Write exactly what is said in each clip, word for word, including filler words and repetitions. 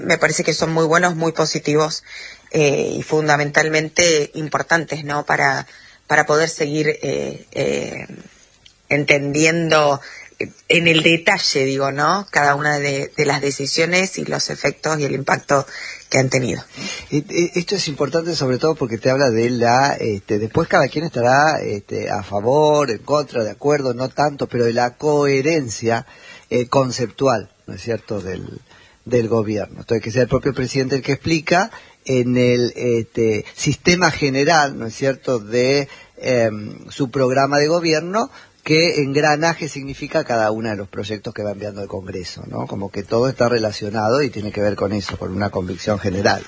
me parece que son muy buenos, muy positivos eh, y fundamentalmente importantes, ¿no? Para, para poder seguir eh, eh, entendiendo en el detalle, digo, ¿no? Cada una de, de las decisiones y los efectos y el impacto que han tenido. Esto es importante sobre todo porque te habla de la, este, después cada quien estará este, a favor, en contra, de acuerdo, no tanto, pero de la coherencia eh, conceptual, ¿no es cierto?, del, del gobierno. Entonces, que sea el propio presidente el que explica en el este, sistema general, ¿no es cierto?, de eh, su programa de gobierno, qué engranaje significa cada uno de los proyectos que va enviando el Congreso, ¿no? Como que todo está relacionado y tiene que ver con eso, con una convicción general.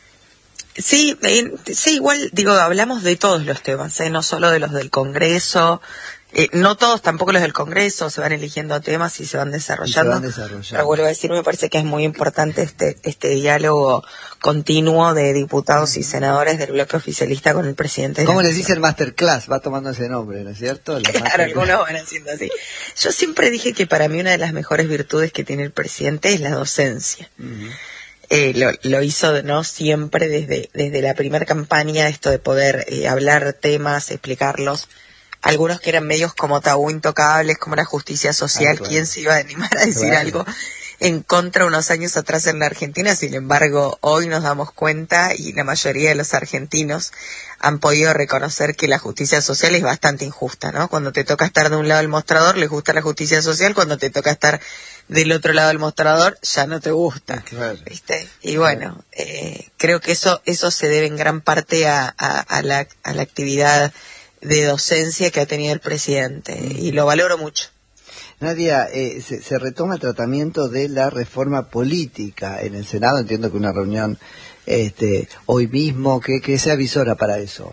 Sí, eh, sí, igual, digo, hablamos de todos los temas, ¿eh? No solo de los del Congreso, eh, no todos, tampoco los del Congreso, se van eligiendo temas y se van desarrollando. Y se van desarrollando. Pero vuelvo a decir, me parece que es muy importante este este diálogo continuo de diputados y senadores del bloque oficialista con el presidente. ¿Cómo les dicen masterclass? Va tomando ese nombre, ¿no es cierto? La claro, algunos van haciendo así. Yo siempre dije que para mí una de las mejores virtudes que tiene el presidente es la docencia. Uh-huh. Eh, lo, lo hizo, ¿no?, siempre desde desde la primera campaña, esto de poder eh, hablar temas, explicarlos. Algunos que eran medios como tabú intocables, como la justicia social, ah, claro. ¿Quién se iba a animar a decir claro. algo en contra unos años atrás en la Argentina? Sin embargo, hoy nos damos cuenta, y la mayoría de los argentinos han podido reconocer que la justicia social es bastante injusta, ¿no? Cuando te toca estar de un lado del mostrador, les gusta la justicia social, cuando te toca estar del otro lado del mostrador, ya no te gusta, claro. ¿Viste? Y bueno, eh, creo que eso eso se debe en gran parte a, a, a, la, a la actividad de docencia que ha tenido el presidente, y lo valoro mucho. Nadia, eh, se, se retoma el tratamiento de la reforma política en el Senado, entiendo que una reunión este, hoy mismo, ¿qué, qué se avisora para eso?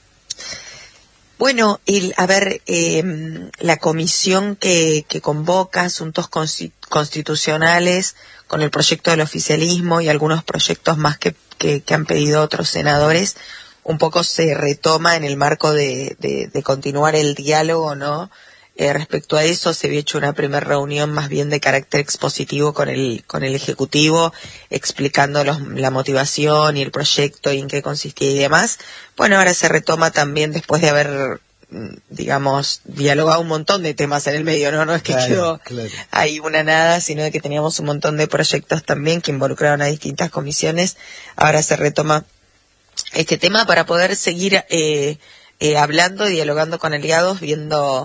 Bueno, el, a ver, eh, la comisión que, que convoca asuntos constitucionales con el proyecto del oficialismo y algunos proyectos más que, que, que han pedido otros senadores, un poco se retoma en el marco de, de, de continuar el diálogo, ¿no? Eh, respecto a eso, se había hecho una primera reunión más bien de carácter expositivo con el con el Ejecutivo, explicando los, la motivación y el proyecto y en qué consistía y demás. Bueno, ahora se retoma también después de haber, digamos, dialogado un montón de temas en el medio, ¿no? No es que claro, quedó claro. ahí una nada, sino de que teníamos un montón de proyectos también que involucraron a distintas comisiones. Ahora se retoma este tema para poder seguir eh, eh, hablando y dialogando con aliados, viendo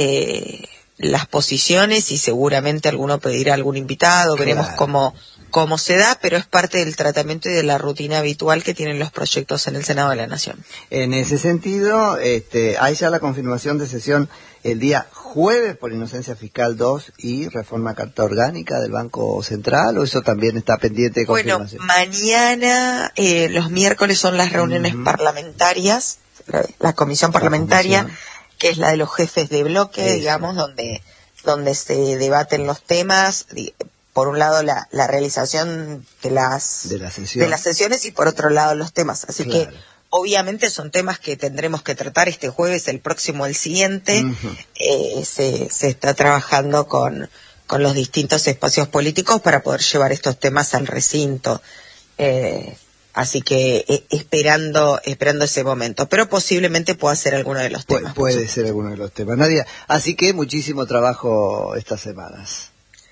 eh, las posiciones, y seguramente alguno pedirá algún invitado, claro. Veremos cómo cómo se da, pero es parte del tratamiento y de la rutina habitual que tienen los proyectos en el Senado de la Nación. En ese sentido, este, hay ya la confirmación de sesión el día jueves por inocencia fiscal dos y reforma carta orgánica del Banco Central, ¿o eso también está pendiente de confirmación? Bueno, mañana, eh, los miércoles son las reuniones uh-huh. parlamentarias, la, la comisión parlamentaria, la que es la de los jefes de bloque, eso. digamos, donde donde se debaten los temas. Por un lado la, la realización de las de, la sesión. de las sesiones, y por otro lado los temas. Así claro. que obviamente son temas que tendremos que tratar este jueves, el próximo, el siguiente. Uh-huh. eh, se, se está trabajando con, con los distintos espacios políticos para poder llevar estos temas al recinto. Eh, así que eh, esperando esperando ese momento. Pero posiblemente pueda ser alguno de los temas. Pu- puede ser alguno de los temas, Nadia. Así que muchísimo trabajo estas semanas.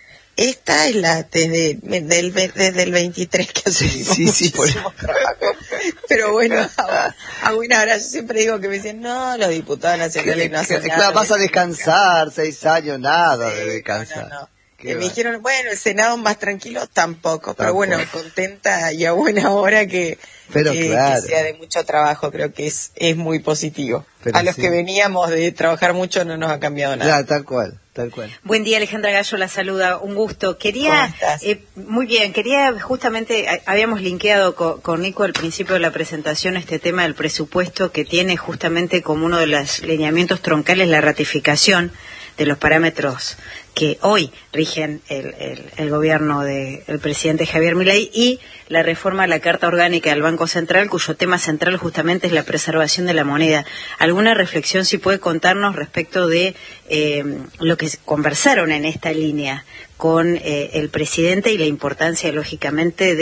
Esta es la desde, desde, desde el veintitrés que hacemos sí, sí, sí, muchísimo por... trabajo. Pero bueno, a, a buena hora, yo siempre digo que me dicen, no, los diputados nacionales no hacen nada. Vas a descansar, seis años, nada sí, de descansar. No, no, no. Me dijeron, bueno, el Senado más tranquilo, tampoco, tampoco. Pero bueno, contenta y a buena hora que, pero que, claro. que sea de mucho trabajo, creo que es es muy positivo. Pero a los sí. que veníamos de trabajar mucho no nos ha cambiado nada. Ya, tal cual, tal cual. Buen día, Alejandra Gallo la saluda, un gusto. Quería, eh, muy bien, quería justamente, a, habíamos linkeado con, con Nico al principio de la presentación este tema del presupuesto, que tiene justamente como uno de los lineamientos troncales la ratificación de los parámetros que hoy rigen el, el, el gobierno del presidente Javier Milei, y la reforma a la Carta Orgánica del Banco Central, cuyo tema central justamente es la preservación de la moneda. ¿Alguna reflexión si puede contarnos respecto de eh, lo que conversaron en esta línea con eh, el presidente y la importancia, lógicamente, de